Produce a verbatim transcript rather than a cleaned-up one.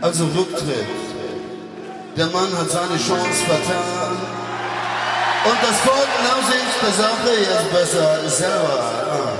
Also Rücktritt. Der Mann hat seine Chance vertan. Und das Volk nahm sich der Sache jetzt besser selber.